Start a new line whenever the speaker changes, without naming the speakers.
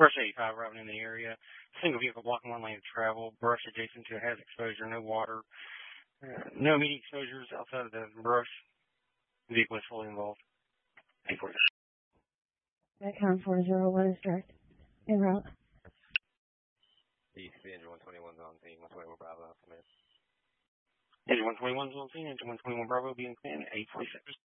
Brush 85 arriving in the area. Single vehicle blocking one lane of travel. Brush adjacent to hazard exposure. No water. No immediate exposures outside of the brush. Vehicle is fully involved. 840.
Icon 401 is direct. En route.
East Engine 121's on scene. 121 Bravo. Command.
Engine 121's on scene. Engine 121 Bravo being command. 846.